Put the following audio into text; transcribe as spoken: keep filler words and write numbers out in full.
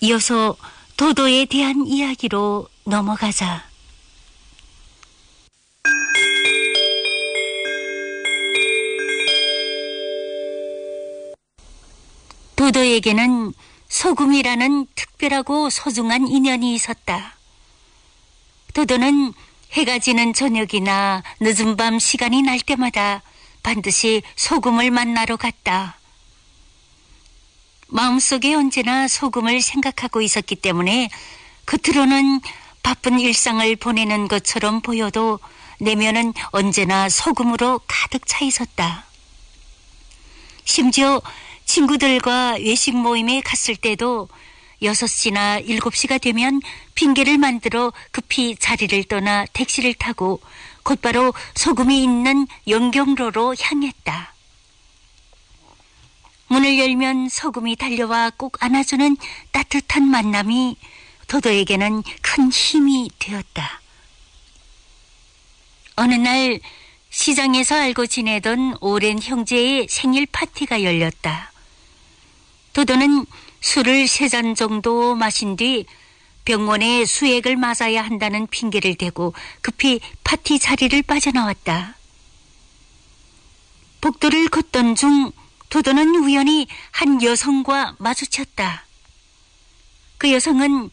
이어서 도도에 대한 이야기로 넘어가자. 도도에게는 소금이라는 특별하고 소중한 인연이 있었다. 도도는 해가 지는 저녁이나 늦은 밤 시간이 날 때마다 반드시 소금을 만나러 갔다. 마음속에 언제나 소금을 생각하고 있었기 때문에 겉으로는 바쁜 일상을 보내는 것처럼 보여도 내면은 언제나 소금으로 가득 차 있었다. 심지어 친구들과 외식 모임에 갔을 때도 여섯 시나 일곱 시가 되면 핑계를 만들어 급히 자리를 떠나 택시를 타고 곧바로 소금이 있는 영경로로 향했다. 문을 열면 소금이 달려와 꼭 안아주는 따뜻한 만남이 도도에게는 큰 힘이 되었다. 어느 날 시장에서 알고 지내던 오랜 형제의 생일 파티가 열렸다. 도도는 술을 세 잔 정도 마신 뒤 병원에 수액을 맞아야 한다는 핑계를 대고 급히 파티 자리를 빠져나왔다. 복도를 걷던 중 도도는 우연히 한 여성과 마주쳤다. 그 여성은